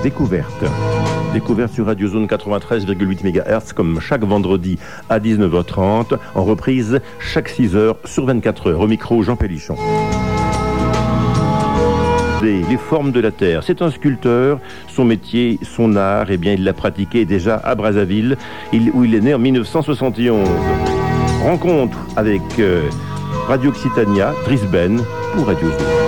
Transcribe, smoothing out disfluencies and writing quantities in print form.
Découverte. Découverte sur Radio Zone 93,8 MHz, comme chaque vendredi à 19h30, en reprise chaque 6h sur 24 heures. Au micro, Jean Pélichon. Les formes de la terre. C'est un sculpteur. Son métier, son art, eh bien, il l'a pratiqué déjà à Brazzaville, où il est né en 1971. Rencontre avec Radio Occitania, Driss Ben pour Radio Zone.